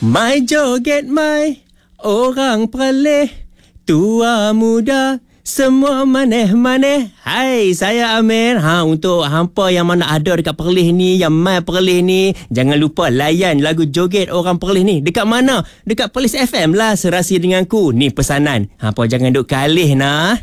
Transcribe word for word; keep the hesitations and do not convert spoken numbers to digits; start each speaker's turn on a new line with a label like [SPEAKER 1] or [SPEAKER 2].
[SPEAKER 1] My joget my orang Perlis, tua muda semua maneh-maneh. Hai, saya Amir. Ha, untuk hampa yang mana ada dekat Perlis ni, yang mai Perlis ni, jangan lupa layan lagu joget orang Perlis ni. Dekat mana? Dekat Perlis F M lah, serasi denganku. Ni pesanan. Hampa jangan duk kalih nah.